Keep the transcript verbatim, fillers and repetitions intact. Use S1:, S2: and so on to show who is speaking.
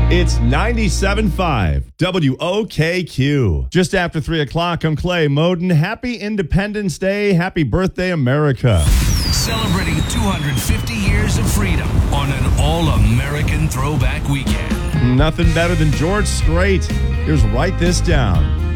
S1: It's ninety-seven point five W O K Q. Just after three o'clock, I'm Clay Moden. Happy Independence Day. Happy birthday, America.
S2: Celebrating two hundred fifty years of freedom on an all-American throwback weekend.
S1: Nothing better than George Strait. Here's Write This Down.